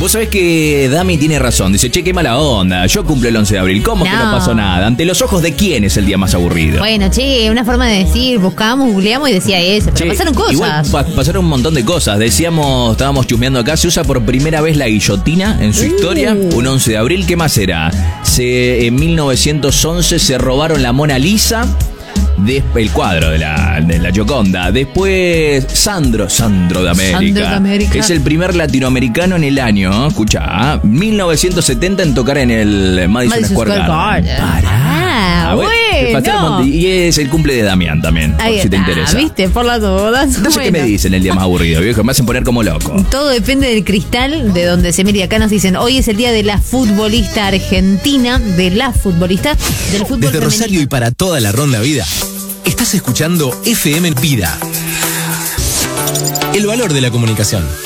Vos sabés que Dami tiene razón. Dice, che, qué mala onda. Yo cumplo el 11 de abril. ¿Cómo que no pasó nada? ¿Ante los ojos de quién es el día más aburrido? Bueno, che, una forma de decir, buscábamos, googleamos y decía eso. Pero pasaron cosas. Igual pasaron un montón de cosas. Estábamos chusmeando acá. Se usa por primera vez la guillotina en su historia. Un 11 de abril. ¿Qué más era? En 1911 se robaron la Mona Lisa. El cuadro de la Gioconda. Después Sandro de América. Es el primer latinoamericano en el año. Escuchá, 1970 en tocar en el Madison Square Garden. Bueno. Y es el cumple de Damián también, por si te interesa. ¿Viste? Por las dudas. No sé qué me dicen el día más aburrido, viejo. Me hacen poner como loco. Todo depende del cristal de donde se mire. Acá nos dicen, hoy es el día de la futbolista argentina, del fútbol Desde femenino. Rosario y para toda la ronda vida, estás escuchando FM Vida. El valor de la comunicación.